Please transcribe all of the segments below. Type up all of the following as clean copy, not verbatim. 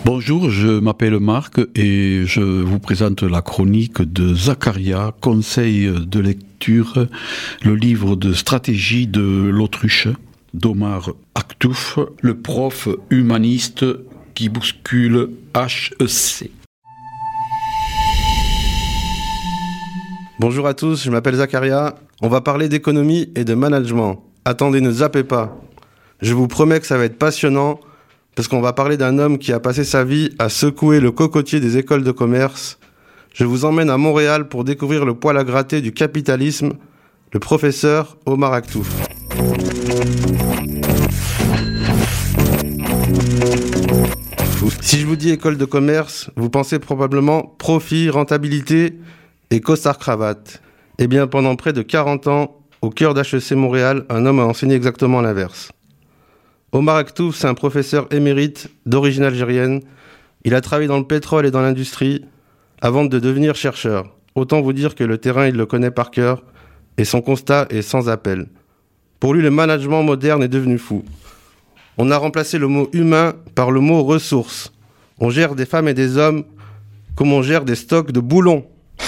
Bonjour, je m'appelle Marc et je vous présente la chronique de Zacharia, conseil de lecture, le livre de stratégie de l'autruche d'Omar Aktouf, le prof humaniste qui bouscule HEC. Bonjour à tous, je m'appelle Zacharia. On va parler d'économie et de management. Attendez, ne zappez pas. Je vous promets que ça va être passionnant parce qu'on va parler d'un homme qui a passé sa vie à secouer le cocotier des écoles de commerce. Je vous emmène à Montréal pour découvrir le poil à gratter du capitalisme, le professeur Omar Aktouf. Si je vous dis école de commerce, vous pensez probablement profit, rentabilité et costard-cravate. Eh bien, pendant près de 40 ans, au cœur d'HEC Montréal, un homme a enseigné exactement l'inverse. Omar Aktouf, c'est un professeur émérite d'origine algérienne. Il a travaillé dans le pétrole et dans l'industrie avant de devenir chercheur. Autant vous dire que le terrain, il le connaît par cœur et son constat est sans appel. Pour lui, le management moderne est devenu fou. On a remplacé le mot humain par le mot ressources. On gère des femmes et des hommes comme on gère des stocks de boulons.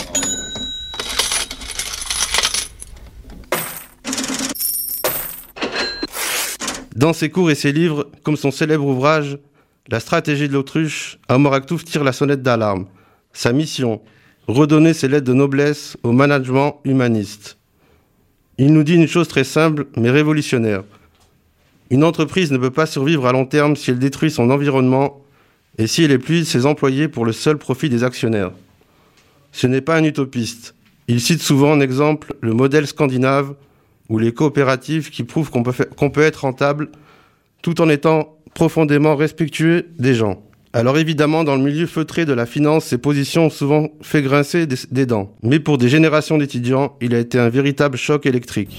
Dans ses cours et ses livres, comme son célèbre ouvrage « La stratégie de l'autruche », Omar Aktouf tire la sonnette d'alarme. Sa mission, redonner ses lettres de noblesse au management humaniste. Il nous dit une chose très simple, mais révolutionnaire. Une entreprise ne peut pas survivre à long terme si elle détruit son environnement et si elle épuise ses employés pour le seul profit des actionnaires. Ce n'est pas un utopiste. Il cite souvent en exemple le modèle scandinave ou les coopératives qui prouvent qu'on peut être rentable tout en étant profondément respectueux des gens. Alors évidemment, dans le milieu feutré de la finance, ces positions ont souvent fait grincer des dents. Mais pour des générations d'étudiants, il a été un véritable choc électrique.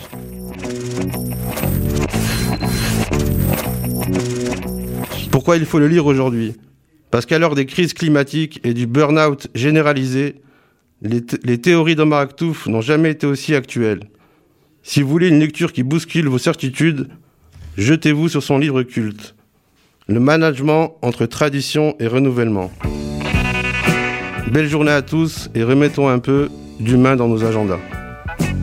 Pourquoi il faut le lire aujourd'hui ? Parce qu'à l'heure des crises climatiques et du burn-out généralisé, les théories d'Omar Aktouf n'ont jamais été aussi actuelles. Si vous voulez une lecture qui bouscule vos certitudes, jetez-vous sur son livre culte. Le management entre tradition et renouvellement. Belle journée à tous et remettons un peu d'humain dans nos agendas.